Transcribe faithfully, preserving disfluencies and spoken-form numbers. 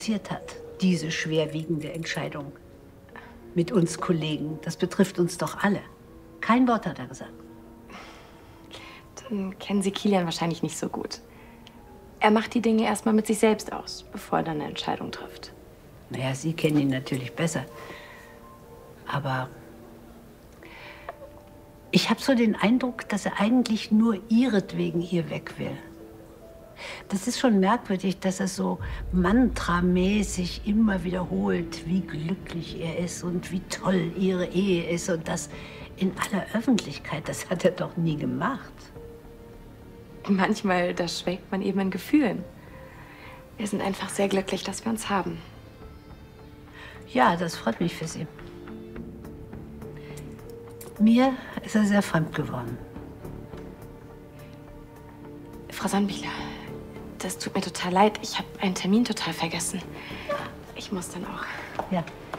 hat, diese schwerwiegende Entscheidung mit uns Kollegen. Das betrifft uns doch alle. Kein Wort hat er gesagt. Dann kennen Sie Kilian wahrscheinlich nicht so gut. Er macht die Dinge erstmal mit sich selbst aus, bevor er dann eine Entscheidung trifft. Naja, Sie kennen ihn natürlich besser. Aber ich habe so den Eindruck, dass er eigentlich nur ihretwegen hier weg will. Das ist schon merkwürdig, dass er so mantramäßig immer wiederholt, wie glücklich er ist und wie toll ihre Ehe ist. Und das in aller Öffentlichkeit, das hat er doch nie gemacht. Manchmal, da schwelgt man eben in Gefühlen. Wir sind einfach sehr glücklich, dass wir uns haben. Ja, das freut mich für Sie. Mir ist er sehr fremd geworden. Frau Sandbichler, das tut mir total leid. Ich habe einen Termin total vergessen. Ich muss dann auch. Ja.